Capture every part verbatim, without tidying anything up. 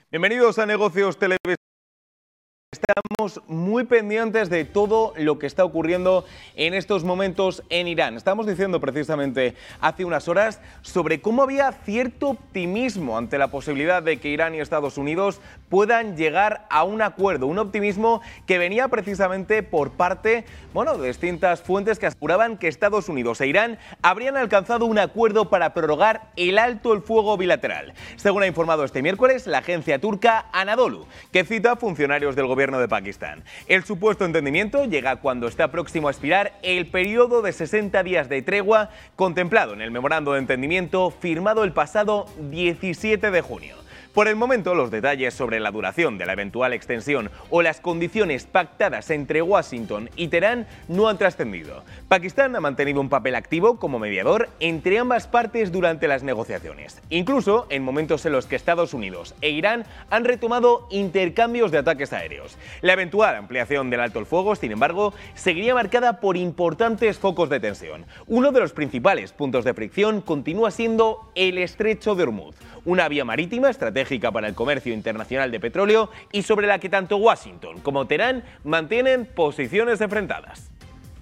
Bienvenidos a Negocios Televisivos. Estamos muy pendientes de todo lo que está ocurriendo en estos momentos en Irán. Estamos diciendo precisamente hace unas horas sobre cómo había cierto optimismo ante la posibilidad de que Irán y Estados Unidos puedan llegar a un acuerdo. Un optimismo que venía precisamente por parte, bueno, de distintas fuentes que aseguraban que Estados Unidos e Irán habrían alcanzado un acuerdo para prorrogar el alto el fuego bilateral. Según ha informado este miércoles la agencia turca Anadolu, que cita a funcionarios del gobierno de Pakistán. El supuesto entendimiento llega cuando está próximo a expirar el periodo de sesenta días de tregua contemplado en el memorando de entendimiento firmado el pasado diecisiete de junio. Por el momento, los detalles sobre la duración de la eventual extensión o las condiciones pactadas entre Washington y Teherán no han trascendido. Pakistán ha mantenido un papel activo como mediador entre ambas partes durante las negociaciones, incluso en momentos en los que Estados Unidos e Irán han retomado intercambios de ataques aéreos. La eventual ampliación del alto el fuego, sin embargo, seguiría marcada por importantes focos de tensión. Uno de los principales puntos de fricción continúa siendo el Estrecho de Hormuz, una vía marítima estratégica para el comercio internacional de petróleo y sobre la que tanto Washington como Teherán mantienen posiciones enfrentadas.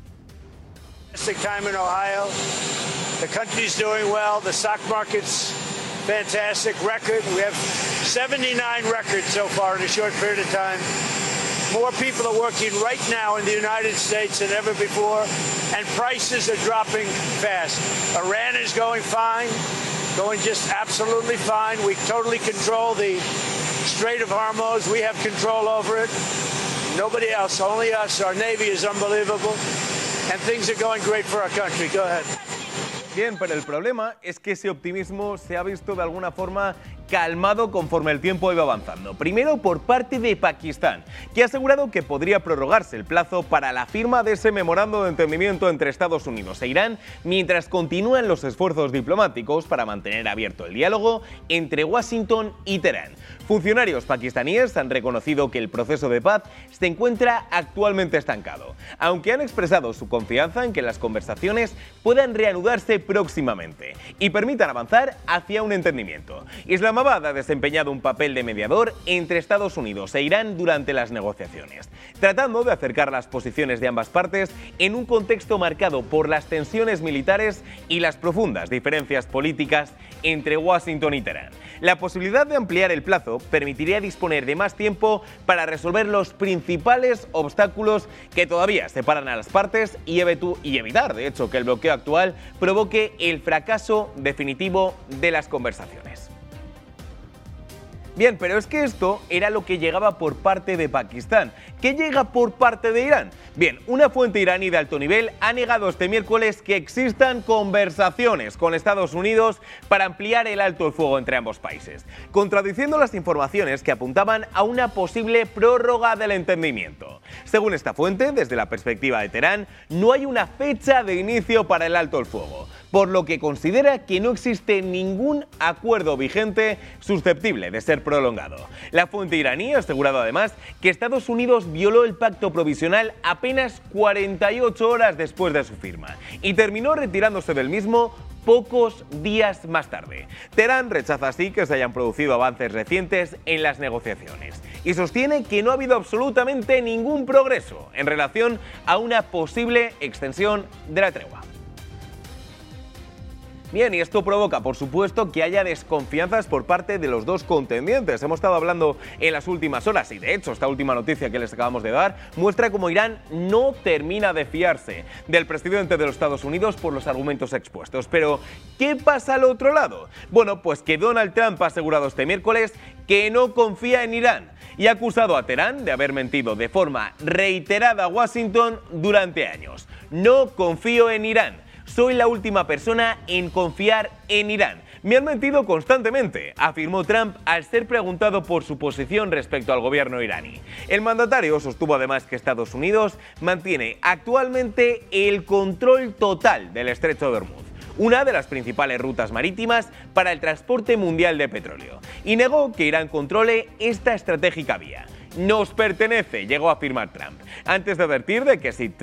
Time in Ohio. The country's doing well. The stock market's fantastic record. We have seventy-nine records so far in a short period of time. More people are working right now in the United States than ever before, and prices are dropping fast. Iran is going fine. Going just absolutely fine. We totally control the Strait of Hormuz. We have control over it. Nobody else, only us. Our Navy is unbelievable. And things are going great for our country. Go ahead. Bien, pero el problema es que ese optimismo se ha visto de alguna forma calmado conforme el tiempo iba avanzando. Primero por parte de Pakistán, que ha asegurado que podría prorrogarse el plazo para la firma de ese memorando de entendimiento entre Estados Unidos e Irán, mientras continúan los esfuerzos diplomáticos para mantener abierto el diálogo entre Washington y Teherán. Funcionarios pakistaníes han reconocido que el proceso de paz se encuentra actualmente estancado, aunque han expresado su confianza en que las conversaciones puedan reanudarse próximamente y permitan avanzar hacia un entendimiento. Islamabad ha desempeñado un papel de mediador entre Estados Unidos e Irán durante las negociaciones, tratando de acercar las posiciones de ambas partes en un contexto marcado por las tensiones militares y las profundas diferencias políticas entre Washington y Teherán. La posibilidad de ampliar el plazo permitiría disponer de más tiempo para resolver los principales obstáculos que todavía separan a las partes y, y evitar, de hecho, que el bloqueo actual provoque el fracaso definitivo de las conversaciones. Bien, pero es que esto era lo que llegaba por parte de Pakistán. ¿Qué llega por parte de Irán? Bien, una fuente iraní de alto nivel ha negado este miércoles que existan conversaciones con Estados Unidos para ampliar el alto el fuego entre ambos países, contradiciendo las informaciones que apuntaban a una posible prórroga del entendimiento. Según esta fuente, desde la perspectiva de Teherán, no hay una fecha de inicio para el alto el fuego, por lo que considera que no existe ningún acuerdo vigente susceptible de ser prolongado. La fuente iraní ha asegurado además que Estados Unidos violó el pacto provisional apenas cuarenta y ocho horas después de su firma y terminó retirándose del mismo pocos días más tarde. Teherán rechaza así que se hayan producido avances recientes en las negociaciones y sostiene que no ha habido absolutamente ningún progreso en relación a una posible extensión de la tregua. Bien, y esto provoca, por supuesto, que haya desconfianzas por parte de los dos contendientes. Hemos estado hablando en las últimas horas y, de hecho, esta última noticia que les acabamos de dar muestra cómo Irán no termina de fiarse del presidente de los Estados Unidos por los argumentos expuestos. Pero, ¿qué pasa al otro lado? Bueno, pues que Donald Trump ha asegurado este miércoles que no confía en Irán y ha acusado a Teherán de haber mentido de forma reiterada a Washington durante años. No confío en Irán. Soy la última persona en confiar en Irán. Me han mentido constantemente, afirmó Trump al ser preguntado por su posición respecto al gobierno iraní. El mandatario sostuvo además que Estados Unidos mantiene actualmente el control total del Estrecho de Hormuz, una de las principales rutas marítimas para el transporte mundial de petróleo, y negó que Irán controle esta estratégica vía. Nos pertenece, llegó a afirmar Trump, antes de advertir de que si